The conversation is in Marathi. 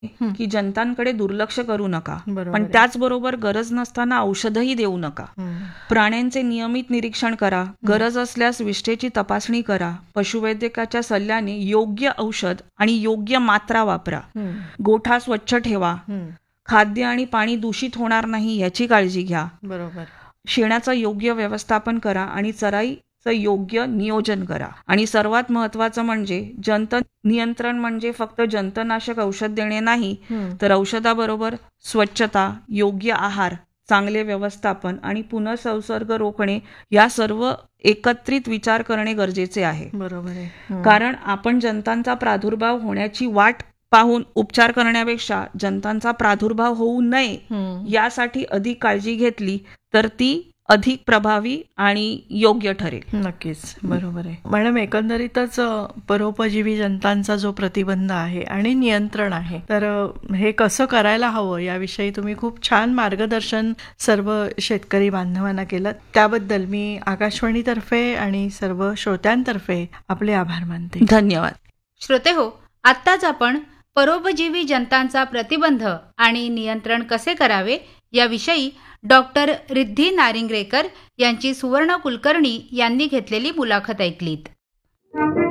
हं. की जनतांकडे दुर्लक्ष करू नका, बरोबर पण आहे. त्याचबरोबर गरज नसताना औषधही देऊ नका. हं. प्राण्यांचे नियमित निरीक्षण करा, गरज असल्यास विष्ठेची तपासणी करा, पशुवैद्यकाच्या सल्ल्याने योग्य औषध आणि योग्य मात्रा वापरा, हं. गोठा स्वच्छ ठेवा, हं. खाद्य आणि पाणी दूषित होणार नाही याची काळजी घ्या, बरोबर. शेणाचं योग्य व्यवस्थापन करा आणि चराईचं योग्य नियोजन करा. आणि सर्वात महत्त्वाचं म्हणजे जंत नियंत्रण म्हणजे फक्त जंतनाशक औषध देणे नाही, हं. तर औषधाबरोबर स्वच्छता, योग्य आहार, चांगले व्यवस्थापन आणि पुनर्संसर्ग रोखणे या सर्व एकत्रित विचार करणे गरजेचे आहे. बरोबर आहे. हं. कारण आपण जंतांचा प्रादुर्भाव होण्याची वाट पाहून उपचार करण्यापेक्षा जंतांचा प्रादुर्भाव होऊ नये हं. यासाठी अधिक काळजी घेतली तर ती अधिक प्रभावी आणि योग्य ठरेल. नक्कीच, बरोबर आहे. मॅडम, एकंदरीतच परोपजीवी जंतांचा जो प्रतिबंध आहे आणि नियंत्रण आहे, तर हे कसं करायला हवं याविषयी तुम्ही खूप छान मार्गदर्शन सर्व शेतकरी बांधवांना केलं. त्याबद्दल मी आकाशवाणीतर्फे आणि सर्व श्रोत्यांतर्फे आपले आभार मानते. धन्यवाद. श्रोते हो, आत्ताच आपण परोपजीवी जंतांचा प्रतिबंध आणि नियंत्रण कसे करावे याविषयी डॉक्टर रिद्धी नारिंगरेकर यांची सुवर्ण कुलकर्णी यांनी घेतलेली मुलाखत ऐकलीत.